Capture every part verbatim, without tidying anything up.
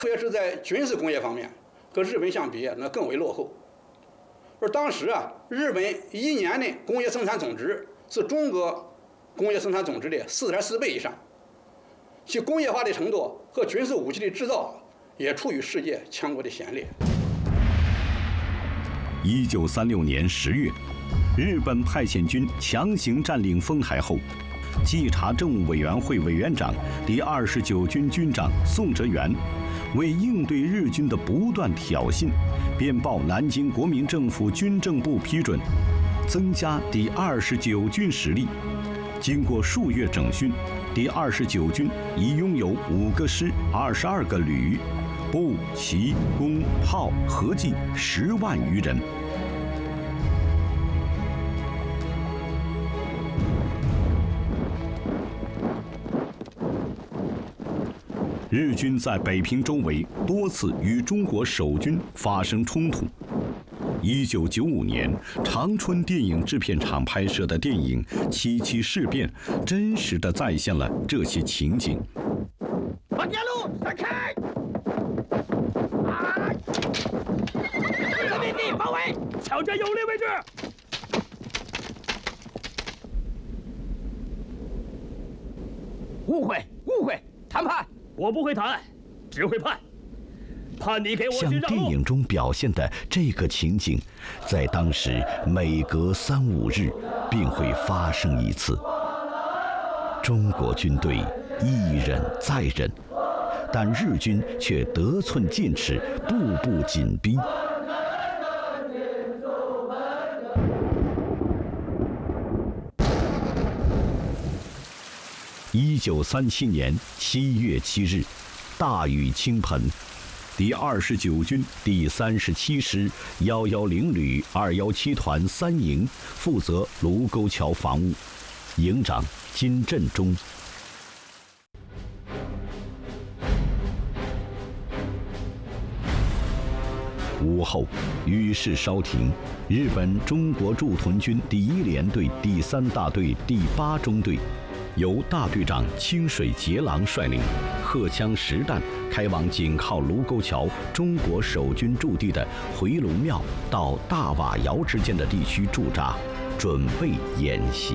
特别是在军事工业方面，和日本相比那更为落后。而当时啊，日本一年的工业生产总值是中国工业生产总值的四点四倍以上，其工业化的程度和军事武器的制造也处于世界强国的前列。 一九三六年十月，日本派遣军强行占领丰台后，稽查政务委员会委员长、第二十九军军长宋哲元为应对日军的不断挑衅，便报南京国民政府军政部批准，增加第二十九军实力。经过数月整训，第二十九军已拥有五个师、二十二个旅，步、骑、弓、炮合计十万余人。日军在北平周围多次与中国守军发生冲突。一九九五年，长春电影制片厂拍摄的电影《七七事变》真实地再现了这些情景。 把电路闪开！啊！革命地包围，抢占有利位置。误会，误会，谈判。我不会谈，只会判。判你给我像电影中表现的这个情景，在当时每隔三五日便会发生一次。中国军队一忍再忍，但日军却得寸进尺，步步紧逼。一九三七年七月七日，大雨倾盆，第二十九军第三十七师幺幺零旅二幺七团三营负责卢沟桥防务，营长金振中。午后，雨势稍停，日本中国驻屯军第一联队第三大队第八中队。由大队长清水节郎率领，荷枪实弹开往紧靠卢沟桥中国守军驻地的回龙庙到大瓦窑之间的地区驻扎，准备演习。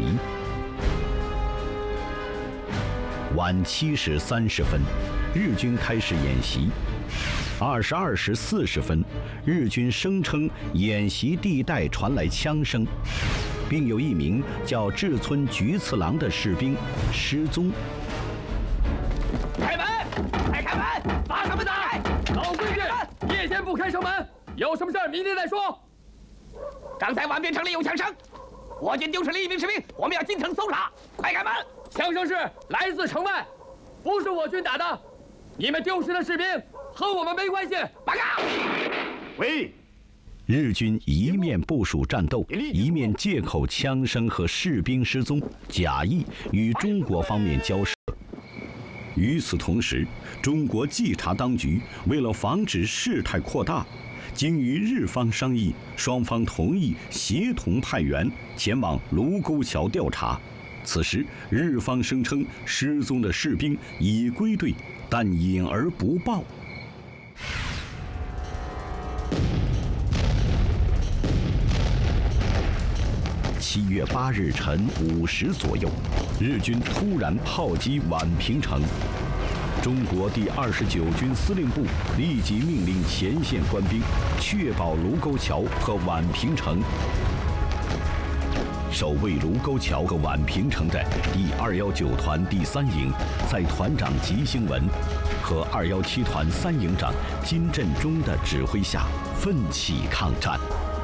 晚七时三十分，日军开始演习。二十二时四十分，日军声称演习地带传来枪声，并有一名叫志村菊次郎的士兵失踪。 开门！快开门！把他们打开！老规矩，夜间不开城门。有什么事儿明天再说。刚才宛边城里有枪声，我军丢失了一名士兵，我们要进城搜查。快开门！枪声是来自城外，不是我军打的。你们丢失的士兵和我们没关系。报告。 喂。日军一面部署战斗，一面借口枪声和士兵失踪，假意与中国方面交涉。与此同时，中国稽查当局为了防止事态扩大，经与日方商议，双方同意协同派员前往卢沟桥调查。此时，日方声称失踪的士兵已归队，但隐而不报。七月八日晨五时左右，日军突然炮击宛平城。中国第二十九军司令部立即命令前线官兵确保卢沟桥和宛平城。守卫卢沟桥和宛平城的第二幺九团第三营，在团长吉星文和二幺七团三营长金振中的指挥下，奋起抗战。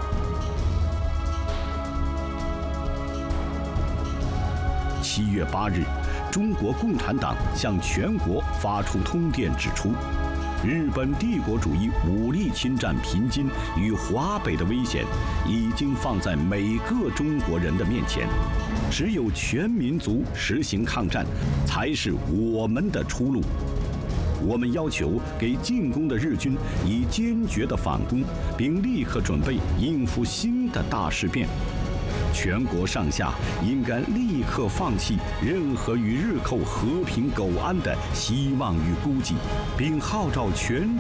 七月八日，中国共产党向全国发出通电，指出，日本帝国主义武力侵占平津与华北的危险已经放在每个中国人的面前，只有全民族实行抗战，才是我们的出路。我们要求给进攻的日军以坚决的反攻，并立刻准备应付新的大事变。全国上下应该立刻放弃任何与日寇和平苟安的希望与估计，并号召全